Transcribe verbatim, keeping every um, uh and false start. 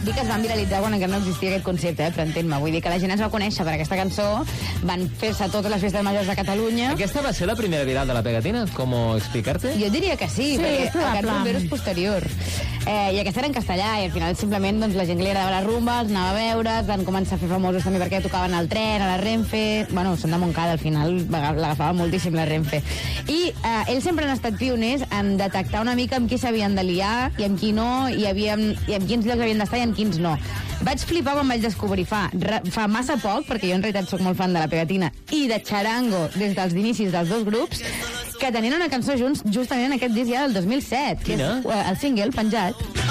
dir que es van viralitzar quan encara no existia aquest concepte, eh? Però entén-me, vull dir que la gent es va conèixer per aquesta cançó, van fer-se totes les festes majors de Catalunya. Aquesta va ser la primera viral de la pegatina? Com explicarte? Jo diria que sí, Sí, perquè és probable. aquest bombero és posterior. Eh, I aquesta era en castellà, i al final simplement doncs, la gent que li agradava la rumba, els anava a veure, es van començar a fer famosos també perquè tocaven al tren, a la Renfe... Bueno, són de Montcada, al final l'agafava moltíssim la Renfe. I eh, ells sempre han estat pioners en detectar una mica amb qui s'havien de liar i amb qui no, i, havíem, i en quins llocs havien d'estar i en quins no. Vaig flipar quan vaig descobrir fa, fa massa poc, perquè jo en realitat sóc molt fan de la pegatina i de Charango des dels inicis dels dos grups, que tenien una cançó junts justament en aquest disc ja del dos mil set, que és uh, el single penjat.